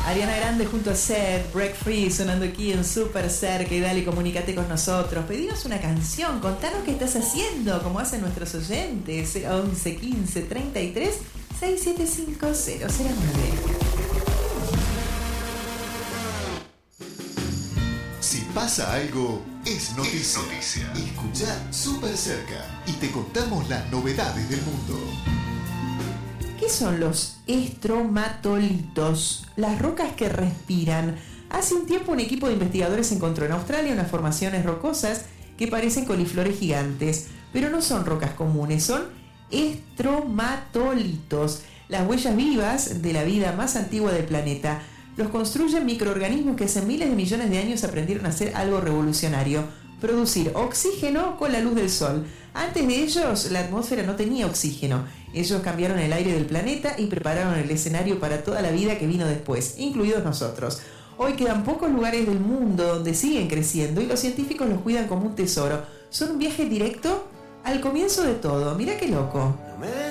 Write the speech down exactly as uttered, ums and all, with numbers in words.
Ariana Grande junto a Seth, Break Free, sonando aquí en Super Cerca. Y dale, comunícate con nosotros, pedinos una canción, contanos qué estás haciendo, como hacen nuestros oyentes. once quince treinta y tres sesenta y siete cincuenta cero nueve. Si pasa algo, es noticia. Es noticia. Escuchá Super Cerca y te contamos las novedades del mundo. ¿Qué son los estromatolitos? Las rocas que respiran. Hace un tiempo un equipo de investigadores encontró en Australia unas formaciones rocosas que parecen coliflores gigantes, pero no son rocas comunes, son estromatolitos, las huellas vivas de la vida más antigua del planeta. Los construyen microorganismos que hace miles de millones de años aprendieron a hacer algo revolucionario: producir oxígeno con la luz del sol. Antes de ellos, la atmósfera no tenía oxígeno. Ellos cambiaron el aire del planeta y prepararon el escenario para toda la vida que vino después, incluidos nosotros. Hoy quedan pocos lugares del mundo donde siguen creciendo y los científicos los cuidan como un tesoro. Son un viaje directo al comienzo de todo. Mirá qué loco. No me